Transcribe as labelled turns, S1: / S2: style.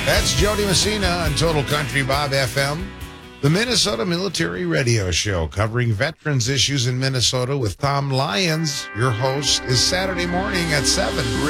S1: That's Jody Messina on Total Country Bob FM, the Minnesota Military Radio Show, covering veterans issues in Minnesota with Tom Lyons. Your host is Saturday morning at 7.